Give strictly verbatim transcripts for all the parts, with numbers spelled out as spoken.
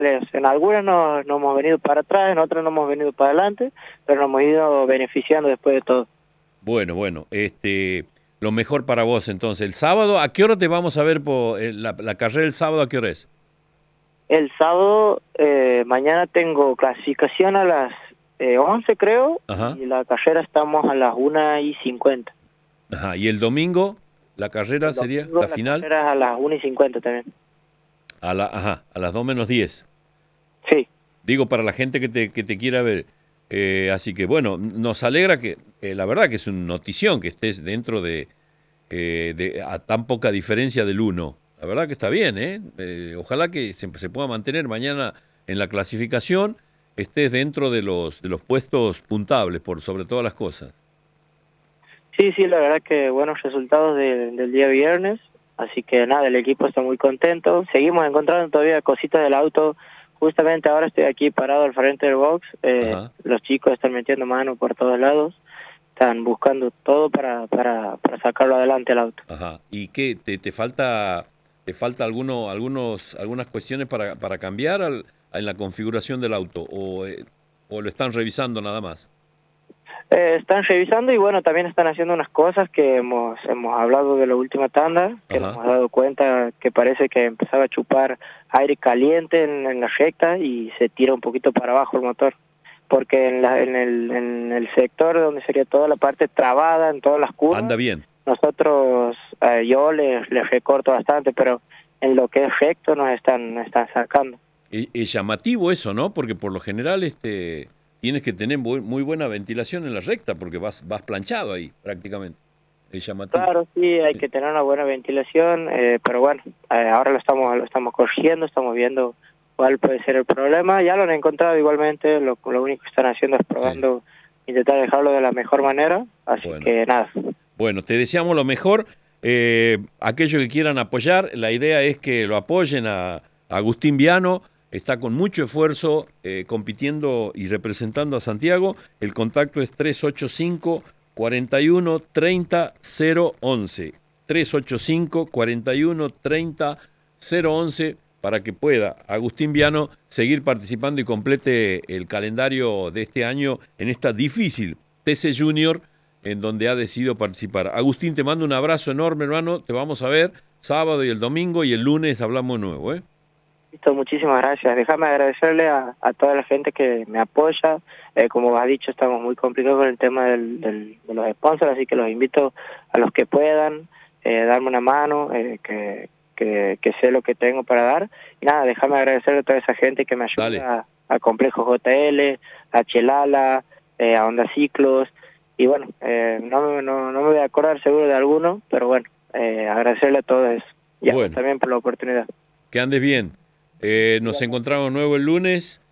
En algunas nos, nos hemos venido para atrás, en otras nos hemos venido para adelante, pero nos hemos ido beneficiando después de todo. Bueno, bueno, este, lo mejor para vos entonces. El sábado, ¿a qué hora te vamos a ver por eh, la, la carrera del sábado? ¿A qué hora es? El sábado, eh, mañana tengo clasificación a las eh, once, creo, Ajá. y la carrera estamos a las una y cincuenta. Ajá, ¿y el domingo la carrera El sería domingo la la final? carrera es a las una y cincuenta también. A la, ajá, a las dos menos diez. Sí. Digo, para la gente que te, que te quiera ver. Eh, así que, bueno, nos alegra que, eh, la verdad que es una notición que estés dentro de, eh, de a tan poca diferencia del uno. La verdad que está bien, ¿eh? Eh, ojalá que se, se pueda mantener mañana en la clasificación, estés dentro de los, de los puestos puntables, por sobre todas las cosas. Sí, sí, la verdad que buenos resultados de, del día viernes, así que nada, el equipo está muy contento. Seguimos encontrando todavía cositas del auto. Justamente ahora estoy aquí parado al frente del box, eh, los chicos están metiendo mano por todos lados, están buscando todo para, para, para sacarlo adelante el auto. Ajá. ¿Y qué? ¿Te, te falta te falta alguno, algunos, algunas cuestiones para, para cambiar al, en la configuración del auto o, eh, o lo están revisando nada más? Eh, están revisando y bueno, también están haciendo unas cosas que hemos hemos hablado de la última tanda, que Ajá. nos hemos dado cuenta que parece que empezaba a chupar aire caliente en, en la recta y se tira un poquito para abajo el motor. Porque en, la, en, el, en el sector donde sería toda la parte trabada, en todas las curvas, anda bien. Nosotros, eh, yo les, les recorto bastante, pero en lo que es recto nos están, nos están sacando. Es, es llamativo eso, ¿no? Porque por lo general este tienes que tener muy, muy buena ventilación en la recta porque vas vas planchado ahí prácticamente. Es llamativo. Claro, sí, hay que tener una buena ventilación, eh, pero bueno, eh, ahora lo estamos lo estamos corrigiendo, estamos viendo cuál puede ser el problema. Ya lo han encontrado igualmente, lo, lo único que están haciendo es probando, sí. intentar dejarlo de la mejor manera, así bueno. que nada. Bueno, te deseamos lo mejor. Eh, aquellos que quieran apoyar, la idea es que lo apoyen a, a Agustín Viano. Está con mucho esfuerzo eh, compitiendo y representando a Santiago. El contacto es tres ocho cinco, cuatro uno, tres cero, cero once. tres ocho cinco, cuatro uno, tres cero, cero once para que pueda Agustín Viano seguir participando y complete el calendario de este año en esta difícil T C Junior en donde ha decidido participar. Agustín, te mando un abrazo enorme, hermano. Te vamos a ver sábado y el domingo y el lunes hablamos de nuevo, ¿eh? Listo, muchísimas gracias. Déjame agradecerle a, a toda la gente que me apoya. Eh, como has dicho, estamos muy complicados con el tema del, del, de los sponsors, así que los invito a los que puedan eh, darme una mano, eh, que, que, que sé lo que tengo para dar. Y nada, déjame agradecerle a toda esa gente que me ayuda, a, a Complejo J L, a Chelala, eh, a Honda Ciclos. Y bueno, eh, no, no, no me voy a acordar seguro de alguno, pero bueno, eh, agradecerle a todos y a bueno. también por la oportunidad. Que andes bien. Eh, nos bueno. encontramos nuevo el lunes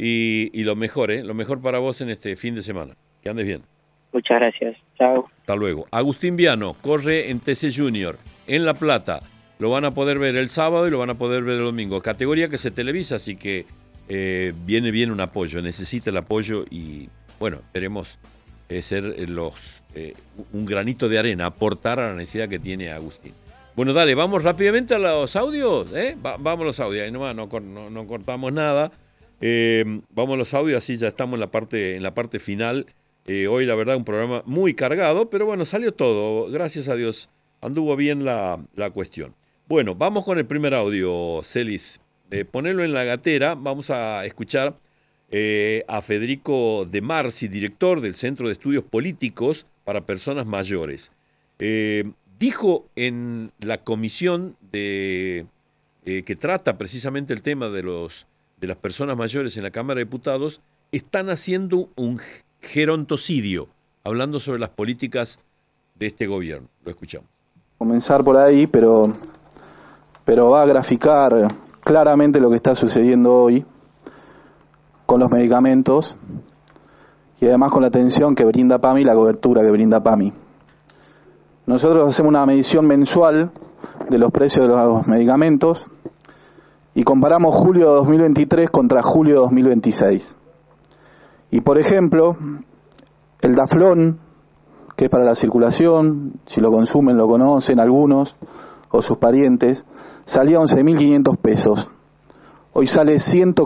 y, y lo mejor, ¿eh? Lo mejor para vos en este fin de semana. Que andes bien. Muchas gracias. Chao. Hasta luego. Agustín Viano corre en T C Junior, en La Plata. Lo van a poder ver el sábado y lo van a poder ver el domingo. Categoría que se televisa, así que eh, viene bien un apoyo. Necesita el apoyo y, bueno, esperemos eh, ser los eh, un granito de arena, aportar a la necesidad que tiene Agustín. Bueno, dale, vamos rápidamente a los audios, ¿eh? Va, vamos a los audios, ahí nomás no, no, no cortamos nada. Eh, vamos a los audios, así ya estamos en la parte, en la parte final. Eh, hoy, la verdad, un programa muy cargado, pero bueno, salió todo, gracias a Dios, anduvo bien la, la cuestión. Bueno, vamos con el primer audio, Celis. Eh, ponelo en la gatera, vamos a escuchar eh, a Federico De Marzi, director del Centro de Estudios Políticos para Personas Mayores. Eh, Dijo en la comisión de, eh, que trata precisamente el tema de, los, de las personas mayores en la Cámara de Diputados, están haciendo un gerontocidio, hablando sobre las políticas de este gobierno. Lo escuchamos. Comenzar por ahí, pero, pero va a graficar claramente lo que está sucediendo hoy con los medicamentos y además con la atención que brinda PAMI y la cobertura que brinda PAMI. Nosotros hacemos una medición mensual de los precios de los medicamentos y comparamos julio de dos mil veintitrés contra julio de dos mil veintiséis. Y por ejemplo, el Daflón, que es para la circulación, si lo consumen lo conocen algunos o sus parientes, salía a once mil quinientos pesos. Hoy sale ciento